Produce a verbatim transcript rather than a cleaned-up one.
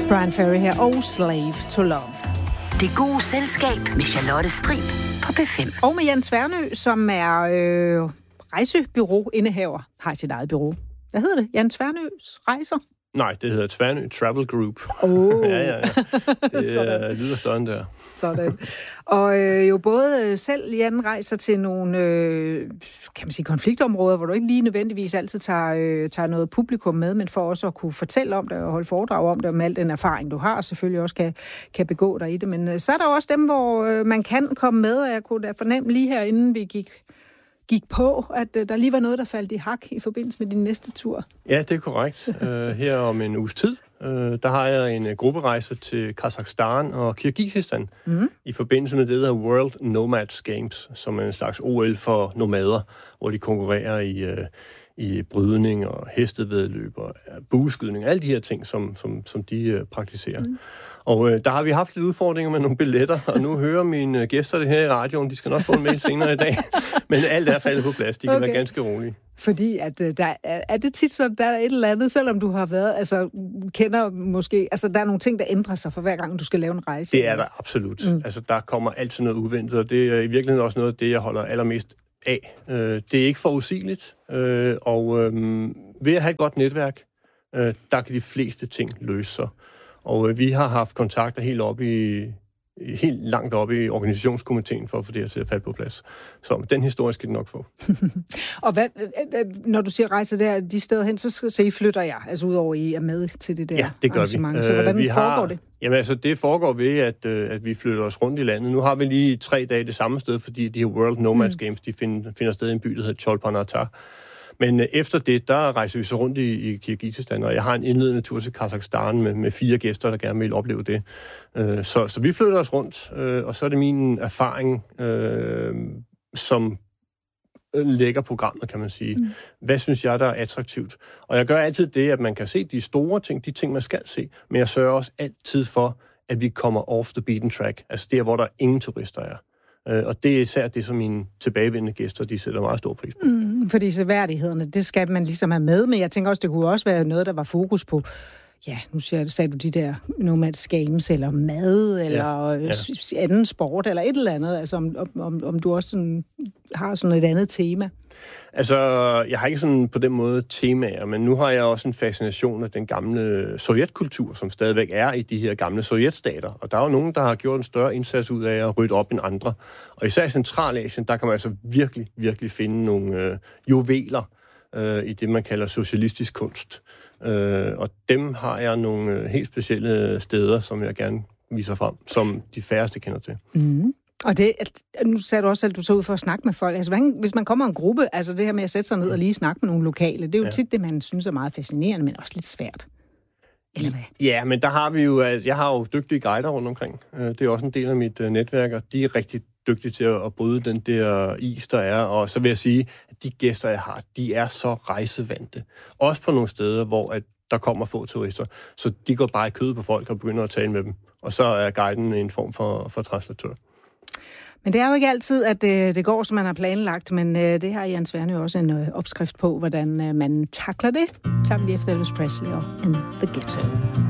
Brian Ferry her og Slave to Love. Det gode selskab med Charlotte Strib på P fem. Og med Jan Sværnø, som er øh, rejsebureau-indehaver, har sit eget bureau. Hvad hedder det? Jan Sværnøs Rejser? Nej, det hedder Tværnø Travel Group. Oh. ja, ja, ja. Det øh, lyder større end der. Sådan. Og øh, jo både selv Jan rejser til nogle øh, kan man sige, konfliktområder, hvor du ikke lige nødvendigvis altid tager, øh, tager noget publikum med, men for også at kunne fortælle om det og holde foredrag om det, og med al den erfaring, du har, og selvfølgelig også kan, kan begå dig i det. Men øh, så er der også dem, hvor øh, man kan komme med, og jeg kunne da fornemme lige her, inden vi gik gik på, at uh, der lige var noget, der faldt i hak i forbindelse med din næste tur. Ja, det er korrekt. Uh, her om en uges tid, uh, der har jeg en uh, grupperejse til Kazakhstan og Kirgisistan mm. i forbindelse med det, der World Nomads Games, som er en slags O L for nomader, hvor de konkurrerer i, uh, i brydning og hestevæddeløb og uh, bueskydning, alle de her ting, som, som, som de uh, praktiserer. Mm. Og øh, der har vi haft lidt udfordringer med nogle billetter, og nu hører mine gæster det her i radioen. De skal nok få en mail senere i dag. Men alt er faldet på plads. De kan okay. være ganske rolige. Fordi at, øh, der, er, er det tit så, der er et eller andet, selvom du har været, altså kender måske, altså der er nogle ting, der ændrer sig for hver gang, du skal lave en rejse? Det er der absolut. Mm. Altså der kommer altid noget uventet, og det er i virkeligheden også noget af det, jeg holder allermest af. Øh, det er ikke forudsigeligt, øh, og øh, ved at have et godt netværk, øh, der kan de fleste ting løse sig. Og øh, vi har haft kontakter helt op i helt langt oppe i organisationskomiteen for at få det her til at falde på plads. Så den historie skal de nok få. Og hvad, når du siger rejser der de steder hen, så, så I flytter jeg, altså udover I er med til det der ja, det gør arrangement. Vi. Så hvordan vi foregår har, det? Jamen altså, det foregår ved, at, at vi flytter os rundt i landet. Nu har vi lige tre dage det samme sted, fordi de her World Nomads mm. Games, de finder, finder sted i en by, der hedder Cholpanatar. Men efter det, der rejser vi så rundt i, i Kirgisistan, og jeg har en indledende tur til Kazakhstan med, med fire gæster, der gerne vil opleve det. Uh, så, så vi flytter os rundt, uh, og så er det min erfaring, uh, som lægger programmet, kan man sige. Mm. Hvad synes jeg, der er attraktivt? Og jeg gør altid det, at man kan se de store ting, de ting, man skal se, men jeg sørger også altid for, at vi kommer off the beaten track, altså der, hvor der ingen turister er. Og det er især det, som mine tilbagevendende gæster, de sætter meget stor pris på. Mm, fordi seværdighederne, det skal man ligesom have med, men jeg tænker også, det kunne også være noget, der var fokus på, ja, nu sagde du de der nomads games, eller mad, eller ja, ja. anden sport, eller et eller andet, altså om, om, om du også sådan, har sådan et andet tema. Altså, jeg har ikke sådan på den måde temaer, men nu har jeg også en fascination af den gamle sovjetkultur, som stadigvæk er i de her gamle sovjetstater. Og der er jo nogen, der har gjort en større indsats ud af at rydde op end andre. Og især i Centralasien, der kan man altså virkelig, virkelig finde nogle øh, juveler øh, i det, man kalder socialistisk kunst. Øh, og dem har jeg nogle øh, helt specielle steder, som jeg gerne viser frem, som de færreste kender til. Mm. Og det, nu sagde du også, at du så ud for at snakke med folk. Altså, hvis man kommer en gruppe, altså det her med at sætte sig ned og lige snakke med nogle lokale, det er jo ja. tit det, man synes er meget fascinerende, men også lidt svært. Eller hvad? Ja, men der har vi jo, jeg har jo dygtige guider rundt omkring. Det er også en del af mit netværk, og de er rigtig dygtige til at bryde den der is, der er. Og så vil jeg sige, at de gæster, jeg har, de er så rejsevante. Også på nogle steder, hvor at der kommer få turister. Så de går bare i kødet på folk og begynder at tale med dem. Og så er guiden en form for, for translatør. Men det er jo ikke altid, at det, det går, som man har planlagt, men øh, det har Jan Sværnø også en øh, opskrift på, hvordan øh, man takler det. Så har vi lige efter Elvis Presley og In the Ghetto.